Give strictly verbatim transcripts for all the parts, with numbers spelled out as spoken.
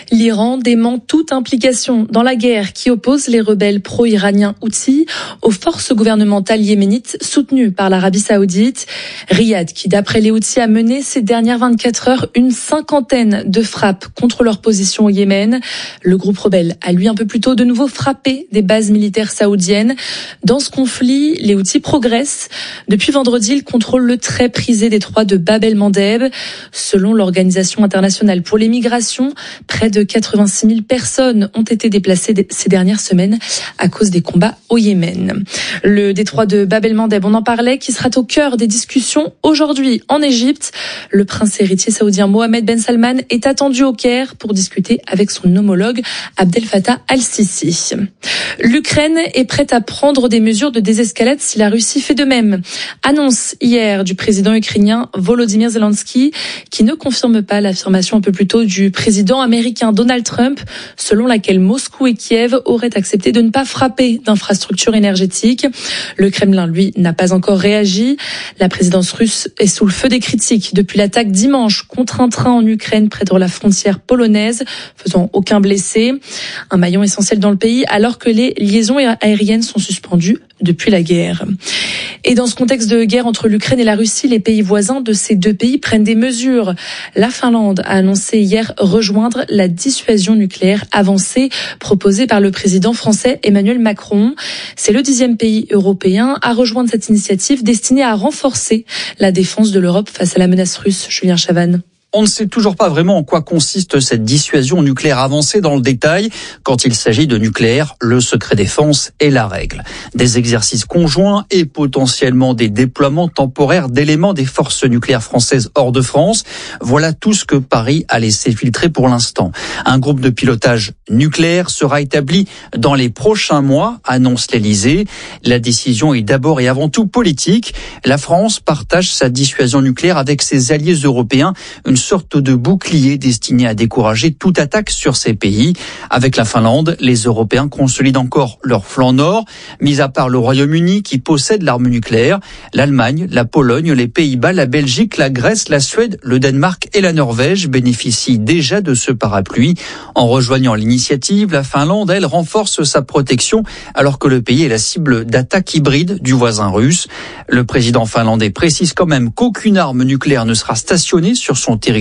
L'Iran dément toute implication dans la guerre qui oppose les rebelles pro-iraniens Houthis aux forces gouvernementales yéménites soutenues par l'Arabie Saoudite. Riyad, qui d'après les Houthis a mené ces dernières vingt-quatre heures une cinquantaine de frappes contre leur position au Yémen. Le groupe rebelle a lui un peu plus tôt de nouveau frappé des bases militaires saoudiennes. Dans ce conflit, les Houthis progressent. Depuis vendredi, ils contrôlent le très prisé détroit de Bab el-Mandeb. Selon l'Organisation internationale pour les migrations, près de quatre-vingt-six mille personnes ont été déplacées ces dernières semaines à cause des combats au Yémen. Le détroit de Bab el-Mandeb, on en parlait, qui sera au cœur des discussions aujourd'hui en Égypte. Le prince héritier saoudien Mohamed Ben Salman est attendu au Caire pour discuter avec son homologue Abdel Fattah al-Sisi. L'Ukraine est prête à prendre des mesures de désescalade si la Russie fait de même. Annonce hier du président ukrainien Volodymyr Zelensky, qui ne confirme pas l'affirmation un peu plus tôt du président américain Donald Trump, selon laquelle Moscou et Kiev auraient accepté de ne pas frapper d'infrastructures énergétiques. Le Kremlin, lui, n'a pas encore réagi. La présidence russe est sous le feu des critiques depuis l'attaque dimanche contre un train en Ukraine près de la frontière polonaise, faisant aucun blessé. Un maillon essentiel dans le pays, alors que les liaisons aériennes sont suspendues depuis la guerre. Et dans ce contexte de guerre entre l'Ukraine et la Russie, les pays voisins de ces deux pays prennent des mesures. La Finlande a annoncé hier rejoindre la dissuasion nucléaire avancée proposée par le président français Emmanuel Macron. C'est le dixième pays européen à rejoindre cette initiative destinée à renforcer la défense de l'Europe face à la menace russe. Julien Chavannes. On ne sait toujours pas vraiment en quoi consiste cette dissuasion nucléaire avancée dans le détail. Quand il s'agit de nucléaire, le secret défense est la règle. Des exercices conjoints et potentiellement des déploiements temporaires d'éléments des forces nucléaires françaises hors de France. Voilà tout ce que Paris a laissé filtrer pour l'instant. Un groupe de pilotage nucléaire sera établi dans les prochains mois, annonce l'Élysée. La décision est d'abord et avant tout politique. La France partage sa dissuasion nucléaire avec ses alliés européens, une sorte de bouclier destiné à décourager toute attaque sur ces pays. Avec la Finlande, les Européens consolident encore leur flanc nord, mis à part le Royaume-Uni qui possède l'arme nucléaire, l'Allemagne, la Pologne, les Pays-Bas, la Belgique, la Grèce, la Suède, le Danemark et la Norvège bénéficient déjà de ce parapluie. En rejoignant l'initiative, la Finlande, elle, renforce sa protection alors que le pays est la cible d'attaques hybrides du voisin russe. Le président finlandais précise quand même qu'aucune arme nucléaire ne sera stationnée sur son territoire.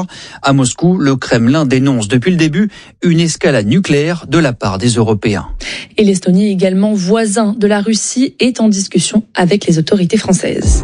À Moscou, le Kremlin dénonce depuis le début une escalade nucléaire de la part des Européens. Et l'Estonie, également voisin de la Russie, est en discussion avec les autorités françaises.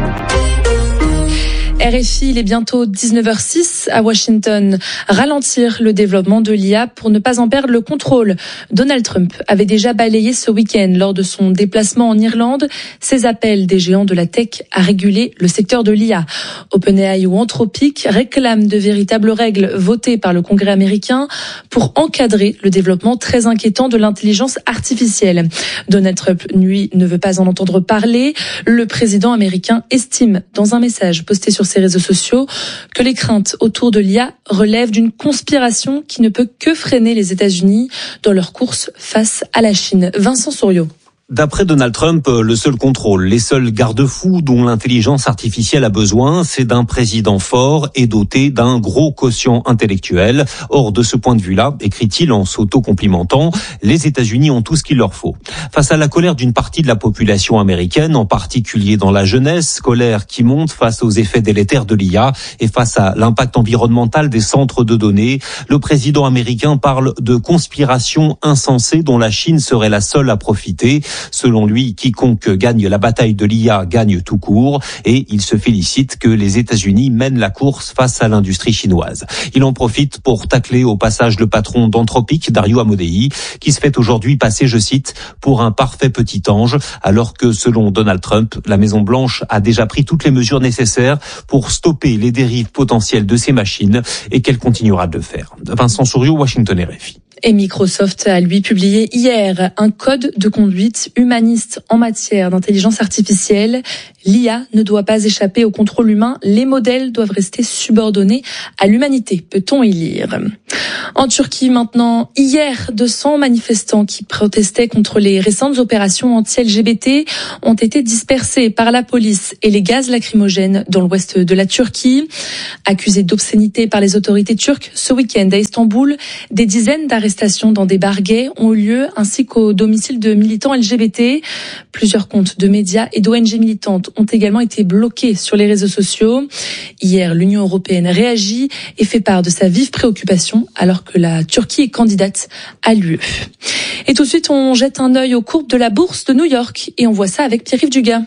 R F I, il est bientôt dix-neuf heures six à Washington. Ralentir le développement de l'I A pour ne pas en perdre le contrôle. Donald Trump avait déjà balayé ce week-end lors de son déplacement en Irlande ses appels des géants de la tech à réguler le secteur de l'I A. OpenAI ou Anthropic réclament de véritables règles votées par le Congrès américain pour encadrer le développement très inquiétant de l'intelligence artificielle. Donald Trump, lui, ne veut pas en entendre parler. Le président américain estime dans un message posté sur ses réseaux sociaux que les craintes autour de l'I A relèvent d'une conspiration qui ne peut que freiner les États-Unis dans leur course face à la Chine. Vincent Souriau. D'après Donald Trump, le seul contrôle, les seuls garde-fous dont l'intelligence artificielle a besoin, c'est d'un président fort et doté d'un gros quotient intellectuel. Or, de ce point de vue-là, écrit-il en s'auto-complimentant, les États-Unis ont tout ce qu'il leur faut. Face à la colère d'une partie de la population américaine, en particulier dans la jeunesse, colère qui monte face aux effets délétères de l'I A et face à l'impact environnemental des centres de données, le président américain parle de conspiration insensée dont la Chine serait la seule à profiter. Selon lui, quiconque gagne la bataille de l'I A gagne tout court et il se félicite que les États-Unis mènent la course face à l'industrie chinoise. Il en profite pour tacler au passage le patron d'Anthropic, Dario Amodei, qui se fait aujourd'hui passer, je cite, pour un parfait petit ange, alors que selon Donald Trump, la Maison-Blanche a déjà pris toutes les mesures nécessaires pour stopper les dérives potentielles de ces machines et qu'elle continuera de le faire. Vincent Souriau, Washington R F I. Et Microsoft a lui publié hier un code de conduite humaniste en matière d'intelligence artificielle. L'I A ne doit pas échapper au contrôle humain. Les modèles doivent rester subordonnés à l'humanité, peut-on y lire. En Turquie maintenant, hier, deux cents manifestants qui protestaient contre les récentes opérations anti-L G B T ont été dispersés par la police et les gaz lacrymogènes dans l'ouest de la Turquie. Accusés d'obscénité par les autorités turques, ce week-end à Istanbul, des dizaines d'arrestations dans des barguets ont eu lieu ainsi qu'au domicile de militants L G B T. Plusieurs comptes de médias et d'O N G militantes ont également été bloqués sur les réseaux sociaux. Hier, l'Union européenne réagit et fait part de sa vive préoccupation alors que la Turquie est candidate à l'U E. Et tout de suite, on jette un œil aux courbes de la bourse de New York et on voit ça avec Pierre-Yves Dugas.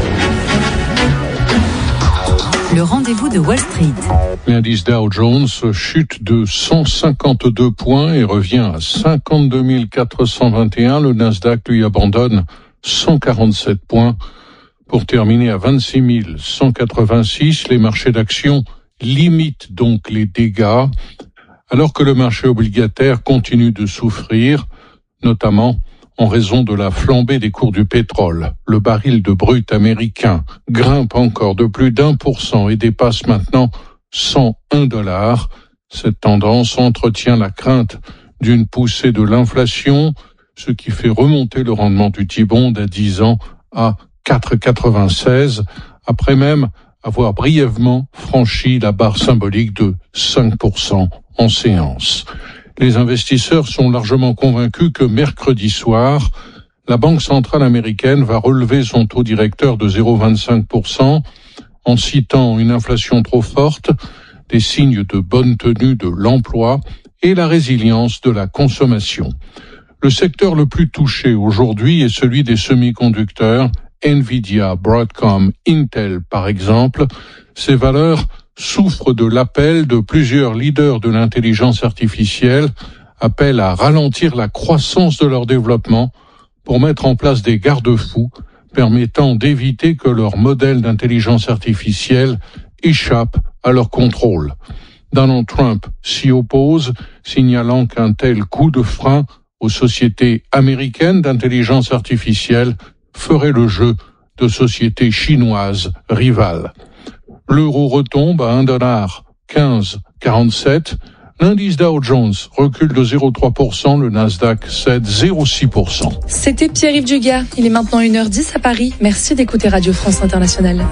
Le rendez-vous de Wall Street. L'indice Dow Jones chute de cent cinquante-deux points et revient à cinquante-deux mille quatre cent vingt et un. Le Nasdaq, lui, abandonne cent quarante-sept points pour terminer à vingt-six mille cent quatre-vingt-six. Les marchés d'actions limitent donc les dégâts, alors que le marché obligataire continue de souffrir, notamment en raison de la flambée des cours du pétrole. Le baril de brut américain grimpe encore de plus d'un pour cent et dépasse maintenant cent un dollars. Cette tendance entretient la crainte d'une poussée de l'inflation, ce qui fait remonter le rendement du T-bond à dix ans à quatre virgule quatre-vingt-seize, après même avoir brièvement franchi la barre symbolique de cinq pour cent en séance. Les investisseurs sont largement convaincus que mercredi soir, la Banque centrale américaine va relever son taux directeur de zéro virgule vingt-cinq pour cent en citant une inflation trop forte, des signes de bonne tenue de l'emploi et la résilience de la consommation. Le secteur le plus touché aujourd'hui est celui des semi-conducteurs, Nvidia, Broadcom, Intel par exemple. Ces valeurs souffrent de l'appel de plusieurs leaders de l'intelligence artificielle, appellent à ralentir la croissance de leur développement pour mettre en place des garde-fous permettant d'éviter que leurs modèles d'intelligence artificielle échappent à leur contrôle. Donald Trump s'y oppose, signalant qu'un tel coup de frein aux sociétés américaines d'intelligence artificielle ferait le jeu de sociétés chinoises rivales. L'euro retombe à un dollar quinze virgule quarante-sept. L'indice Dow Jones recule de zéro virgule trois pour cent. Le Nasdaq cède zéro virgule six pour cent. C'était Pierre-Yves Dugas. Il est maintenant une heure dix à Paris. Merci d'écouter Radio France Internationale.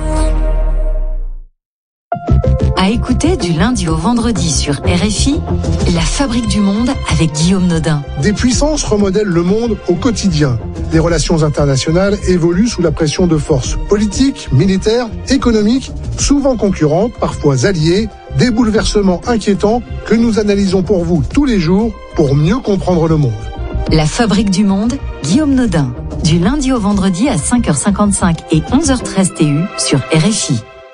À écouter du lundi au vendredi sur R F I, La Fabrique du Monde avec Guillaume Nodin. Des puissances remodèlent le monde au quotidien. Les relations internationales évoluent sous la pression de forces politiques, militaires, économiques, souvent concurrentes, parfois alliées, des bouleversements inquiétants que nous analysons pour vous tous les jours pour mieux comprendre le monde. La Fabrique du Monde, Guillaume Nodin. Du lundi au vendredi à cinq heures cinquante-cinq et onze heures treize T U sur R F I.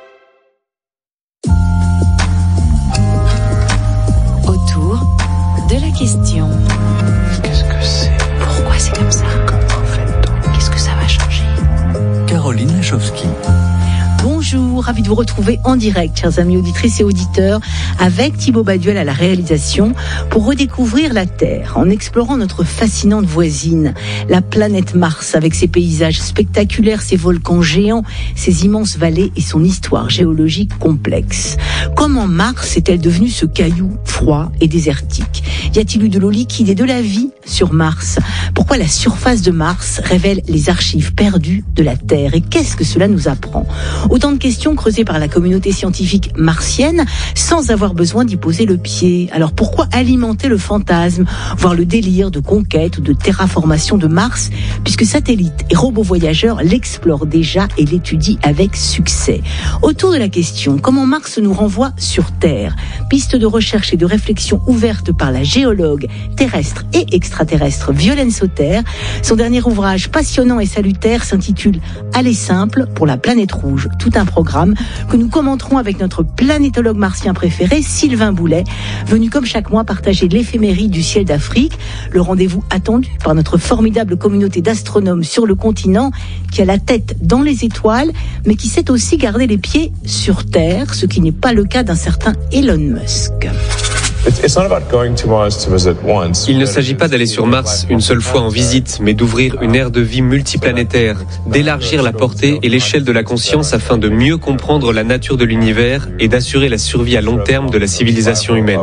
Autour de la question. Qu'est-ce que c'est ? Pourquoi c'est comme ça ? Comment fait-on ? Qu'est-ce que ça va changer ? Caroline Lachowski. Bonjour, ravi de vous retrouver en direct, chers amis auditrices et auditeurs, avec Thibaut Baduel à la réalisation, pour redécouvrir la Terre, en explorant notre fascinante voisine, la planète Mars, avec ses paysages spectaculaires, ses volcans géants, ses immenses vallées et son histoire géologique complexe. Comment Mars est-elle devenue ce caillou froid et désertique ? Y a-t-il eu de l'eau liquide et de la vie sur Mars ? Pourquoi la surface de Mars révèle les archives perdues de la Terre ? Et qu'est-ce que cela nous apprend ? Autant de questions creusées par la communauté scientifique martienne sans avoir besoin d'y poser le pied. Alors pourquoi alimenter le fantasme, voire le délire de conquête ou de terraformation de Mars, puisque satellites et robots voyageurs l'explorent déjà et l'étudient avec succès. Autour de la question, comment Mars nous renvoie sur Terre ? Piste de recherche et de réflexion ouverte par la géologue terrestre et extraterrestre Violaine Sauter. Son dernier ouvrage passionnant et salutaire s'intitule « Aller simple pour la planète rouge ». Tout un programme que nous commenterons avec notre planétologue martien préféré, Sylvain Boulet, venu comme chaque mois partager l'éphéméride du ciel d'Afrique, le rendez-vous attendu par notre formidable communauté d'astronomes sur le continent, qui a la tête dans les étoiles, mais qui sait aussi garder les pieds sur Terre, ce qui n'est pas le cas d'un certain Elon Musk. Il ne s'agit pas d'aller sur Mars une seule fois en visite, mais d'ouvrir une ère de vie multiplanétaire, d'élargir la portée et l'échelle de la conscience afin de mieux comprendre la nature de l'univers et d'assurer la survie à long terme de la civilisation humaine.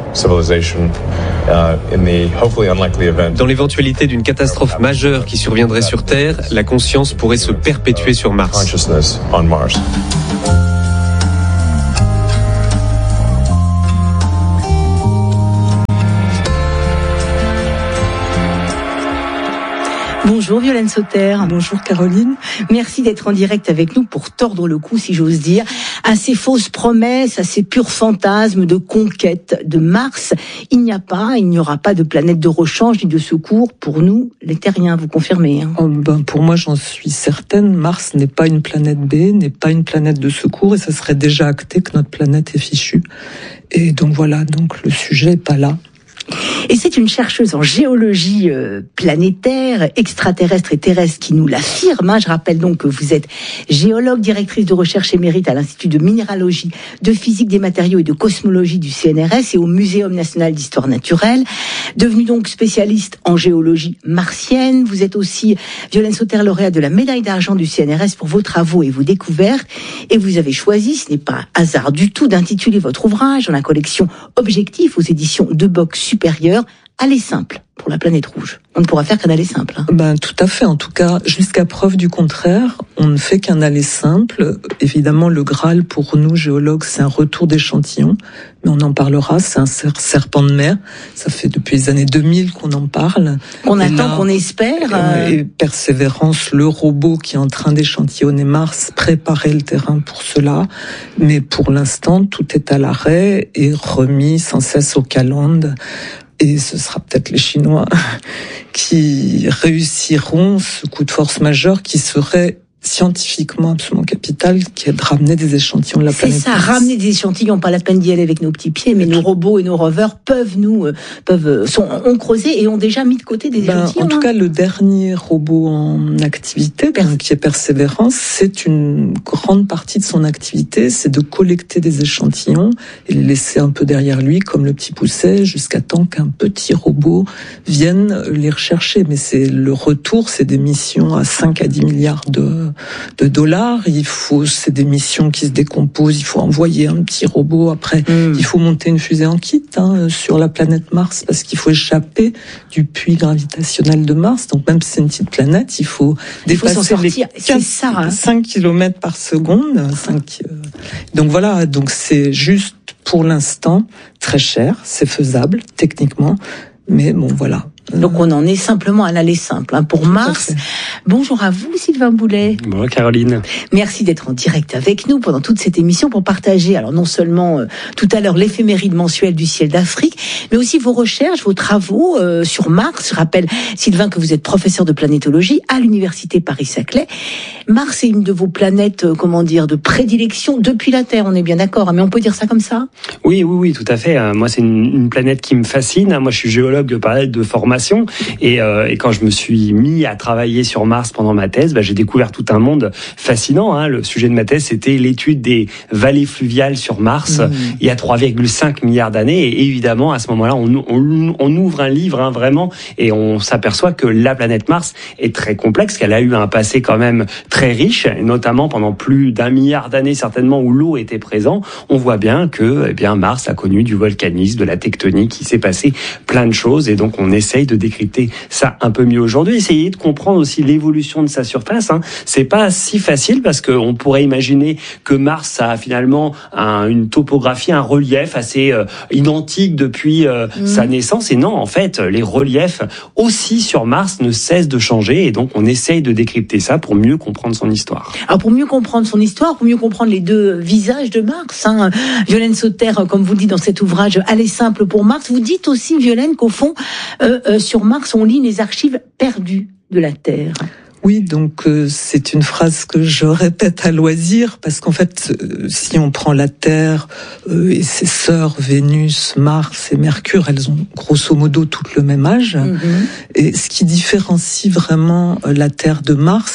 Dans l'éventualité d'une catastrophe majeure qui surviendrait sur Terre, la conscience pourrait se perpétuer sur Mars. Bonjour Violaine Sauter. Bonjour Caroline. Merci d'être en direct avec nous pour tordre le cou, si j'ose dire, à ces fausses promesses, à ces purs fantasmes de conquête de Mars. Il n'y a pas, il n'y aura pas de planète de rechange ni de secours pour nous, les terriens, vous confirmez hein oh ben Pour moi, j'en suis certaine, Mars n'est pas une planète B, n'est pas une planète de secours, et ça serait déjà acté que notre planète est fichue. Et donc voilà, donc le sujet n'est pas là. Et c'est une chercheuse en géologie euh, planétaire, extraterrestre et terrestre qui nous l'affirme. Hein. Je rappelle donc que vous êtes géologue, directrice de recherche émérite à l'Institut de minéralogie, de physique des matériaux et de cosmologie du C N R S et au Muséum national d'histoire naturelle. Devenue donc spécialiste en géologie martienne, vous êtes aussi Violaine Sauter, lauréate de la médaille d'argent du C N R S pour vos travaux et vos découvertes. Et vous avez choisi, ce n'est pas un hasard du tout, d'intituler votre ouvrage dans la collection Objectif aux éditions De Bock Supérieur, aller simple pour la planète rouge. On ne pourra faire qu'un aller simple. Hein. Ben, tout à fait. En tout cas, jusqu'à preuve du contraire, on ne fait qu'un aller simple. Évidemment, le Graal, pour nous, géologues, c'est un retour d'échantillons. Mais on en parlera, c'est un serpent de mer. Ça fait depuis les années deux mille qu'on en parle. On attend, qu'on espère. Euh... Et Persévérance, le robot qui est en train d'échantillonner Mars, préparer le terrain pour cela. Mais pour l'instant, tout est à l'arrêt et remis sans cesse aux calendes. Et ce sera peut-être les Chinois qui réussiront ce coup de force majeur qui serait scientifiquement absolument capital, qui est de ramener des échantillons de la planète. C'est ça, ramener des échantillons, pas la peine d'y aller avec nos petits pieds, mais nos robots et nos rovers peuvent nous, euh, peuvent, sont, ont creusé et ont déjà mis de côté des ben, échantillons. En tout cas, le dernier robot en activité, Pers- donc, qui est Persévérance, c'est une grande partie de son activité, c'est de collecter des échantillons et les laisser un peu derrière lui, comme le petit pousset, jusqu'à temps qu'un petit robot vienne les rechercher. Mais c'est le retour, c'est des missions à cinq à dix milliards de de dollars, il faut, c'est des missions qui se décomposent, il faut envoyer un petit robot, après mmh. il faut monter une fusée en kit hein, sur la planète Mars, parce qu'il faut échapper du puits gravitationnel de Mars, donc même si c'est une petite planète, il faut il dépasser faut s'en sortir. les quinze, ça, hein. cinq kilomètres par seconde, cinq, euh, donc voilà, donc c'est juste pour l'instant très cher, c'est faisable techniquement, mais bon voilà. Donc on en est simplement à l'aller simple hein, pour Mars. Bonjour à vous Sylvain Boulet. Bonjour Caroline. Merci d'être en direct avec nous pendant toute cette émission pour partager alors non seulement euh, tout à l'heure l'éphéméride mensuelle du ciel d'Afrique, mais aussi vos recherches, vos travaux euh, sur Mars. Je rappelle Sylvain que vous êtes professeur de planétologie à l'université Paris-Saclay. Mars est une de vos planètes, euh, comment dire, de prédilection depuis la Terre, on est bien d'accord, hein, mais on peut dire ça comme ça ? Oui, oui, oui, tout à fait. Moi c'est une, une planète qui me fascine. Moi je suis géologue pareil de formation. Et, euh, et quand je me suis mis à travailler sur Mars pendant ma thèse, bah, j'ai découvert tout un monde fascinant. Hein. Le sujet de ma thèse, c'était l'étude des vallées fluviales sur Mars mmh. il y a trois virgule cinq milliards d'années. Et évidemment, à ce moment-là, on, on, on ouvre un livre hein, vraiment et on s'aperçoit que la planète Mars est très complexe, qu'elle a eu un passé quand même très riche, notamment pendant plus d'un milliard d'années certainement où l'eau était présente. On voit bien que eh bien, Mars a connu du volcanisme, de la tectonique, il s'est passé plein de choses et donc on essaye de décrypter ça un peu mieux aujourd'hui, essayer de comprendre aussi l'évolution de sa surface. Hein. C'est pas si facile parce qu'on pourrait imaginer que Mars a finalement un, une topographie, un relief assez euh, identique depuis euh, mmh. sa naissance. Et non, en fait, les reliefs aussi sur Mars ne cessent de changer et donc on essaye de décrypter ça pour mieux comprendre son histoire. Alors pour mieux comprendre son histoire, pour mieux comprendre les deux visages de Mars, hein, Violaine Sauter, comme vous le dites dans cet ouvrage, Aller simple pour Mars, vous dites aussi, Violaine, qu'au fond, euh, euh, sur Mars, on lit les archives perdues de la Terre. Oui, donc euh, c'est une phrase que je répète à loisir, parce qu'en fait, euh, si on prend la Terre euh, et ses sœurs, Vénus, Mars et Mercure, elles ont grosso modo toutes le même âge. Mm-hmm. Et ce qui différencie vraiment la Terre de Mars,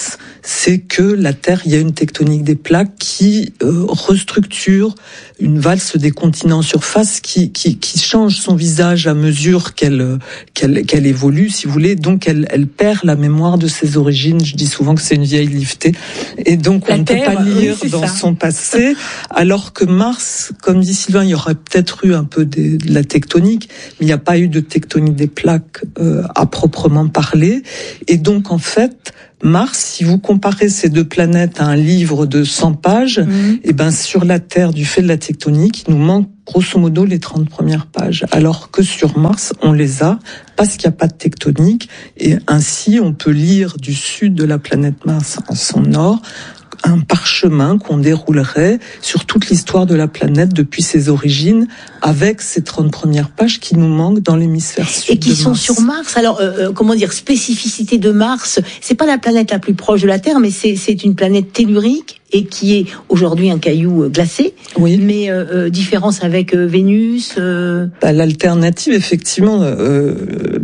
c'est que la Terre, il y a une tectonique des plaques qui euh, restructure une valse des continents en surface qui, qui, qui change son visage à mesure qu'elle, qu'elle, qu'elle évolue, si vous voulez. Donc, elle, elle perd la mémoire de ses origines. Je dis souvent que c'est une vieille liftée. Et donc, la on ne peut pas lire oui, dans ça. Son passé. Alors que Mars, comme dit Sylvain, il y aurait peut-être eu un peu de, de la tectonique, mais il n'y a pas eu de tectonique des plaques euh, à proprement parler. Et donc, en fait, Mars, si vous comparez ces deux planètes à un livre de cent pages, mmh. et ben sur la Terre, du fait de la tectonique, il nous manque grosso modo les trente premières pages. Alors que sur Mars, on les a parce qu'il n'y a pas de tectonique. Et ainsi, on peut lire du sud de la planète Mars en son nord un parchemin qu'on déroulerait sur toute l'histoire de la planète depuis ses origines, avec ces trente premières pages qui nous manquent dans l'hémisphère sud. Et qui sont sur Mars. Alors, euh, comment dire, spécificité de Mars, c'est pas la planète la plus proche de la Terre, mais c'est, c'est une planète tellurique et qui est aujourd'hui un caillou glacé. Oui. Mais euh, euh, différence avec euh, Vénus. Euh... Bah, l'alternative, effectivement, euh,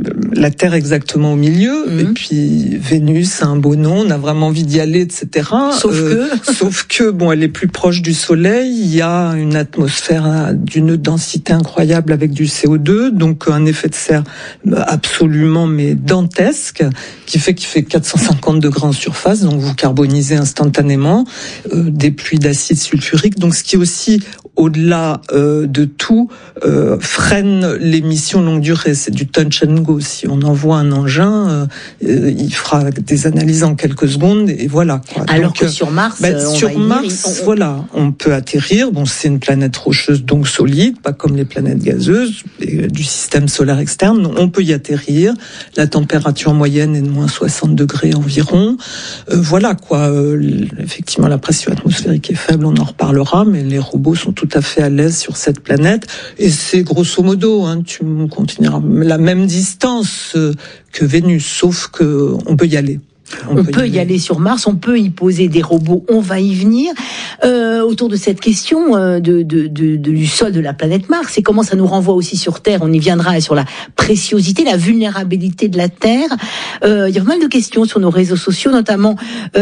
la Terre exactement au milieu, mmh. et puis Vénus a un beau nom, on a vraiment envie d'y aller, et cetera. Sauf euh, que, sauf que, bon, elle est plus proche du Soleil. Il y a une atmosphère d'une densité incroyable avec du C O deux, donc un effet de serre absolument mais dantesque, qui fait qu'il fait quatre cent cinquante degrés en surface, donc vous carbonisez instantanément. Euh, des pluies d'acide sulfurique, donc ce qui aussi, au-delà euh, de tout, euh, freine l'émission longue durée. C'est du touch and go. Si on envoie un engin, euh, euh, il fera des analyses en quelques secondes et voilà. Quoi. Alors donc, que sur Mars, bah, on sur va Mars, dire, on... voilà, on peut atterrir. Bon, c'est une planète rocheuse, donc solide, pas comme les planètes gazeuses et, du système solaire externe. On peut y atterrir. La température moyenne est de moins soixante degrés environ. Euh, voilà quoi. Euh, effectivement, la pression atmosphérique est faible, on en reparlera, mais les robots sont tout à fait à l'aise sur cette planète. Et c'est grosso modo, hein, tu continueras la même distance que Vénus, sauf que on peut y aller. On, on peut y aller. y aller sur Mars, on peut y poser des robots, on va y venir. Euh, autour de cette question euh, de, de, de, de, du sol de la planète Mars, et comment ça nous renvoie aussi sur Terre, on y viendra, sur la préciosité, la vulnérabilité de la Terre. Euh, il y a pas mal de questions sur nos réseaux sociaux, notamment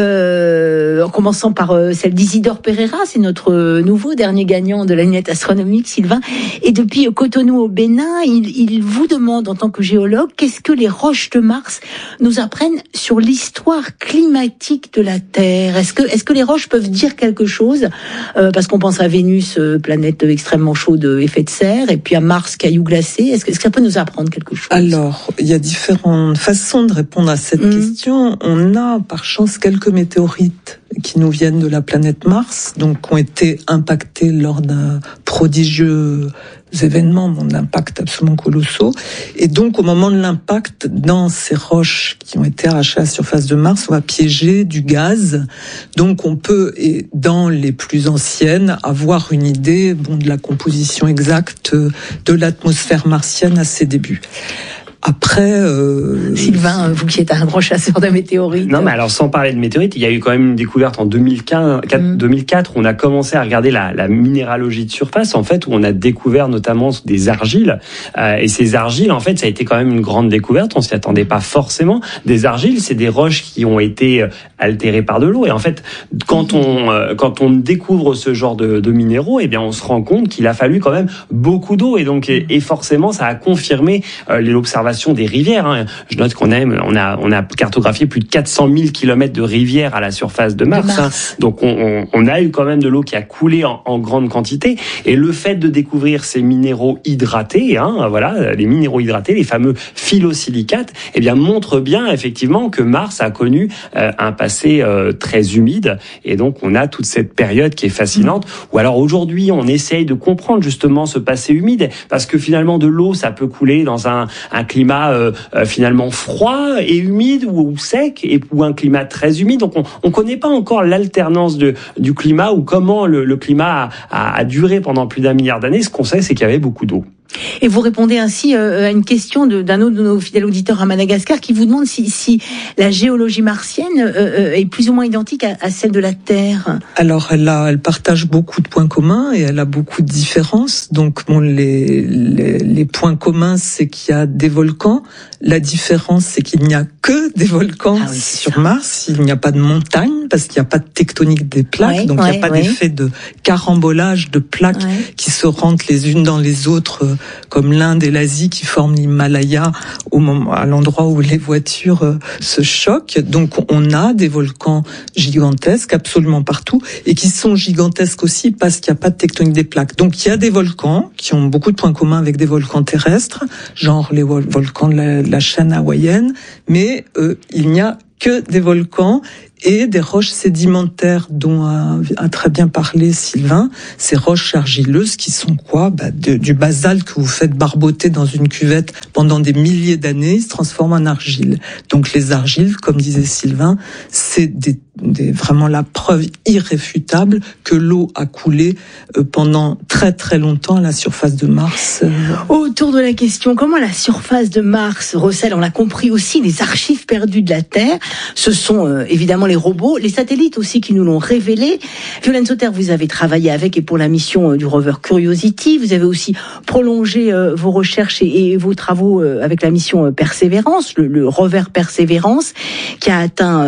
euh, en commençant par euh, celle d'Isidore Pereira, c'est notre euh, nouveau dernier gagnant de la lunette astronomique, Sylvain. Et depuis Cotonou au Bénin, il, il vous demande en tant que géologue, qu'est-ce que les roches de Mars nous apprennent sur l'histoire climatique de la Terre? Est-ce que, est-ce que les roches peuvent dire quelque chose? euh, Parce qu'on pense à Vénus, euh, planète extrêmement chaude, effet de serre, et puis à Mars, caillou glacé. Est-ce que, est-ce que ça peut nous apprendre quelque chose? Alors, il y a différentes façons de répondre à cette mmh. question. On a, par chance, quelques météorites qui nous viennent de la planète Mars, donc qui ont été impactés lors d'un prodigieux événement, d'impact absolument colossaux. Et donc, au moment de l'impact, dans ces roches qui ont été arrachées à la surface de Mars, on va piéger du gaz. Donc, on peut, et dans les plus anciennes, avoir une idée, bon, de la composition exacte de l'atmosphère martienne à ses débuts. Après, euh... Sylvain, vous qui êtes un grand chasseur de météorites. Non, mais alors sans parler de météorites, il y a eu quand même une découverte en deux mille quatre où on a commencé à regarder la, la minéralogie de surface, en fait, où on a découvert notamment des argiles. Euh, et ces argiles, en fait, ça a été quand même une grande découverte. On s'y attendait pas forcément. Des argiles, c'est des roches qui ont été altérées par de l'eau. Et en fait, quand on euh, quand on découvre ce genre de, de minéraux, eh bien, on se rend compte qu'il a fallu quand même beaucoup d'eau. Et donc, et, et forcément, ça a confirmé euh, l'observation des rivières. Hein. Je note qu'on a, on a, on a cartographié plus de quatre cent mille kilomètres de rivières à la surface de Mars. De Mars. Hein. Donc, on, on, on a eu quand même de l'eau qui a coulé en, en grande quantité. Et le fait de découvrir ces minéraux hydratés, hein, voilà, les minéraux hydratés, les fameux phyllosilicates, eh bien, montre bien effectivement que Mars a connu euh, un passé euh, très humide. Et donc, on a toute cette période qui est fascinante. Mmh. Ou alors, aujourd'hui, on essaye de comprendre justement ce passé humide, parce que finalement, de l'eau, ça peut couler dans un, un climat Euh, euh, finalement froid et humide ou, ou sec, et, ou un climat très humide. Donc on ne connaît pas encore l'alternance de, du climat ou comment le, le climat a, a, a duré pendant plus d'un milliard d'années. Ce qu'on sait, c'est qu'il y avait beaucoup d'eau. Et vous répondez ainsi euh, à une question de, d'un autre de nos fidèles auditeurs à Madagascar qui vous demande si, si la géologie martienne euh, est plus ou moins identique à, à celle de la Terre. Alors, elle, a, elle partage beaucoup de points communs et elle a beaucoup de différences. Donc, bon, les, les, les points communs, c'est qu'il y a des volcans. La différence, c'est qu'il n'y a que des volcans ah oui, sur ça. Mars. Il n'y a pas de montagne parce qu'il n'y a pas de tectonique des plaques. Ouais, donc, ouais, il n'y a pas ouais. d'effet de carambolage de plaques ouais. qui se rentrent les unes dans les autres, comme l'Inde et l'Asie qui forment l'Himalaya au moment, à l'endroit où les voitures euh, se choquent. Donc, on a des volcans gigantesques absolument partout et qui sont gigantesques aussi parce qu'il n'y a pas de tectonique des plaques. Donc, il y a des volcans qui ont beaucoup de points communs avec des volcans terrestres, genre les vol- volcans de la, de la chaîne hawaïenne, mais euh, il n'y a que des volcans et des roches sédimentaires dont a, a très bien parlé Sylvain, ces roches argileuses qui sont quoi bah, de, du basalte que vous faites barboter dans une cuvette pendant des milliers d'années, ils se transforment en argile. Donc les argiles, comme disait Sylvain, c'est des, des, vraiment la preuve irréfutable que l'eau a coulé euh, pendant très très longtemps à la surface de Mars. Euh... Autour de la question, comment la surface de Mars recèle, on l'a compris aussi, les archives perdues de la Terre, ce sont euh, évidemment les robots, les satellites aussi qui nous l'ont révélé. Violaine Sauter, vous avez travaillé avec et pour la mission euh, du rover Curiosity. Vous avez aussi prolongé euh, vos recherches et, et vos travaux euh, avec la mission euh, Persévérance, le, le rover Persévérance, qui a atteint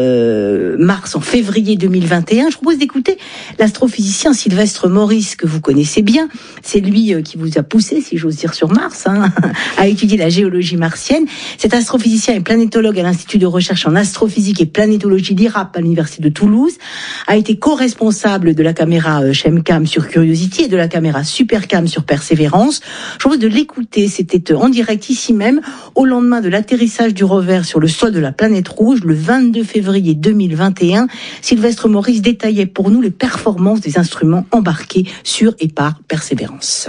euh, Mars en février deux mille vingt et un. Je propose d'écouter l'astrophysicien Sylvestre Maurice, que vous connaissez bien. C'est lui euh, qui vous a poussé, si j'ose dire, sur Mars, hein, à étudier la géologie martienne. Cet astrophysicien est planétologue à l'Institut de recherche en astrophysique et planétologie l'I R A P à l'Université de Toulouse, a été co-responsable de la caméra ShemCam sur Curiosity et de la caméra SuperCam sur Persévérance. Je propose de l'écouter, c'était en direct ici même, au lendemain de l'atterrissage du rover sur le sol de la planète rouge, le vingt-deux février deux mille vingt et un. Sylvestre Maurice détaillait pour nous les performances des instruments embarqués sur et par Persévérance.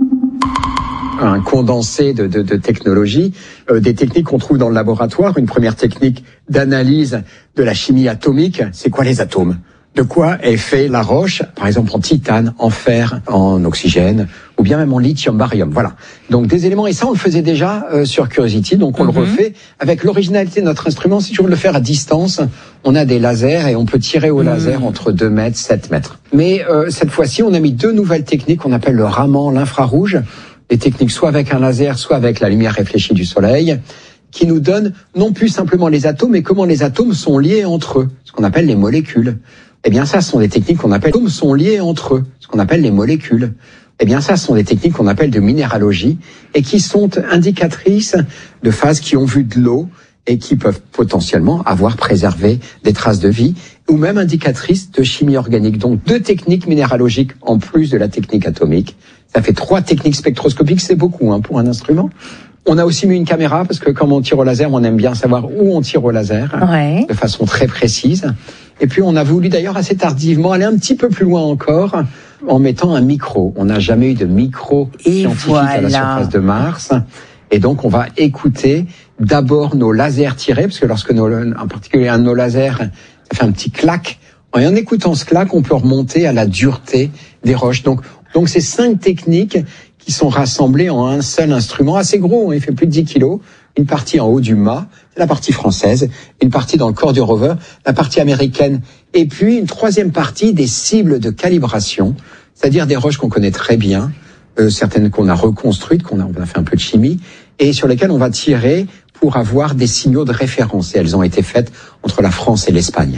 Un condensé de, de, de technologies, euh, des techniques qu'on trouve dans le laboratoire. Une première technique d'analyse de la chimie atomique, c'est quoi les atomes ? De quoi est fait la roche, par exemple en titane, en fer, en oxygène, ou bien même en lithium, barium. Voilà. Donc des éléments, et ça on le faisait déjà euh, sur Curiosity, donc on mm-hmm. le refait. Avec l'originalité de notre instrument, c'est toujours de le faire à distance. On a des lasers et on peut tirer au mm. laser entre deux mètres, sept mètres. Mais euh, cette fois-ci, on a mis deux nouvelles techniques qu'on appelle le Raman, l'infrarouge. Des techniques soit avec un laser, soit avec la lumière réfléchie du soleil, qui nous donnent non plus simplement les atomes, mais comment les atomes sont liés entre eux, ce qu'on appelle les molécules. Eh bien ça, ce sont des techniques qu'on appelle les atomes sont liés entre eux, ce qu'on appelle les molécules. Eh bien ça, ce sont des techniques qu'on appelle de minéralogie et qui sont indicatrices de phases qui ont vu de l'eau et qui peuvent potentiellement avoir préservé des traces de vie, ou même indicatrices de chimie organique. Donc deux techniques minéralogiques en plus de la technique atomique. Ça fait trois techniques spectroscopiques, c'est beaucoup hein, pour un instrument. On a aussi mis une caméra, parce que quand on tire au laser, on aime bien savoir où on tire au laser, ouais. de façon très précise. Et puis on a voulu d'ailleurs assez tardivement aller un petit peu plus loin encore, en mettant un micro. On n'a jamais eu de micro Et scientifique voilà. à la surface de Mars. Et donc on va écouter d'abord nos lasers tirés, parce que lorsque nos, en particulier un de nos lasers, ça fait un petit clac. Et en écoutant ce clac, on peut remonter à la dureté des roches. Donc, donc c'est cinq techniques qui sont rassemblées en un seul instrument, assez gros, il fait plus de dix kilos. Une partie en haut du mât, c'est la partie française, une partie dans le corps du rover, la partie américaine, et puis une troisième partie des cibles de calibration, c'est-à-dire des roches qu'on connaît très bien, euh, certaines qu'on a reconstruites, qu'on a, on a fait un peu de chimie, et sur lesquelles on va tirer pour avoir des signaux de référence. Et elles ont été faites entre la France et l'Espagne.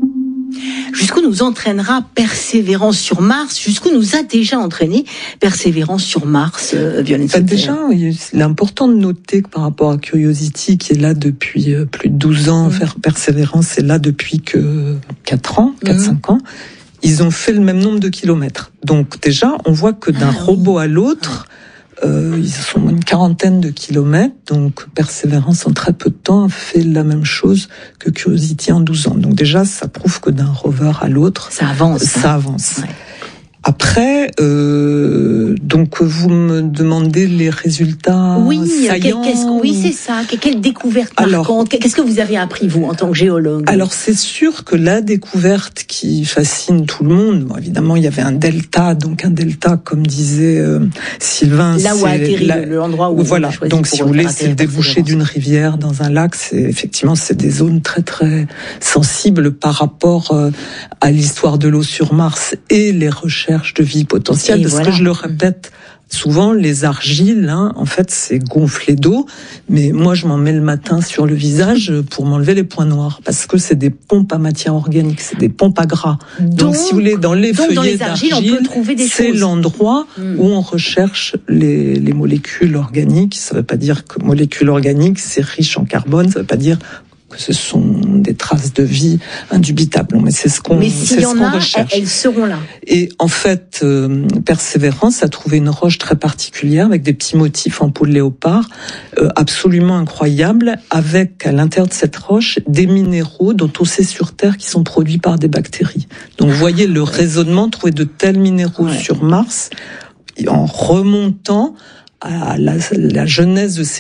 Jusqu'où nous entraînera Persévérance sur Mars ? Jusqu'où nous a déjà entraîné Persévérance sur Mars, euh, Violaine Sauter ? Déjà, il est important de noter que par rapport à Curiosity, qui est là depuis plus de douze ans, mmh. faire Persévérance est là depuis que quatre ans, quatre cinq mmh. ans, ils ont fait le même nombre de kilomètres. Donc déjà, on voit que d'un ah, robot oui. à l'autre, Euh, ils sont une quarantaine de kilomètres, donc Persévérance en très peu de temps a fait la même chose que Curiosity en douze ans. Donc déjà, ça prouve que d'un rover à l'autre, ça avance. Ça hein. avance. Ouais. Après, euh, donc vous me demandez les résultats oui, saillants. Qu'est-ce, oui, c'est ça. Quelle découverte marquante? Qu'est-ce que vous avez appris, vous, en tant que géologue? Alors, c'est sûr que la découverte qui fascine tout le monde, bon, évidemment, il y avait un delta, donc un delta, comme disait euh, Sylvain. Là où a atterri la... l'endroit où voilà. On a choisi donc, si vous voulez, c'est le débouché d'une rivière dans un lac. C'est effectivement, c'est des zones très très sensibles par rapport euh, à l'histoire de l'eau sur Mars et les recherches de vie potentielle, et parce voilà. que je le répète souvent, les argiles, hein, en fait, c'est gonflé d'eau, mais moi, je m'en mets le matin sur le visage pour m'enlever les points noirs, parce que c'est des pompes à matière organique, c'est des pompes à gras. Donc, donc si vous voulez, dans les feuillets dans les argiles, d'argile, on peut trouver des c'est choses. l'endroit mmh. où on recherche les, les molécules organiques. Ça ne veut pas dire que molécules organiques, c'est riche en carbone, ça ne veut pas dire que ce sont des traces de vie indubitables. Mais c'est ce qu'on, mais s'il c'est y en ce qu'on a, recherche. Elles seront là. Et en fait, euh, Persévérance a trouvé une roche très particulière avec des petits motifs en peau de léopard, euh, absolument incroyables, avec à l'intérieur de cette roche des minéraux dont on sait sur Terre qui sont produits par des bactéries. Donc vous voyez le raisonnement, trouver de tels minéraux ouais. sur Mars en remontant à la, la genèse de ces